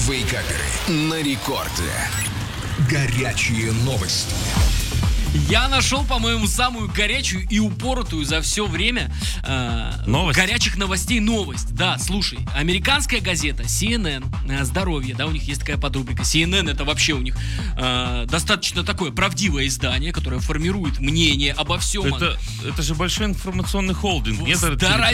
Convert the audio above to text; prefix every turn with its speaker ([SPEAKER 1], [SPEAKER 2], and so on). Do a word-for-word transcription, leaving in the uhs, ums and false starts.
[SPEAKER 1] Вейкаперы на рекорде. Горячие новости.
[SPEAKER 2] Я нашел, по-моему, самую горячую и упоротую за все время э, горячих новостей новость. Да, слушай, американская газета си эн эн, э, здоровье, да, у них есть такая подрубрика. си эн эн это вообще у них э, достаточно такое правдивое издание, которое формирует мнение обо всем.
[SPEAKER 3] Это, это же большой информационный холдинг. Нет,
[SPEAKER 2] Здоровенный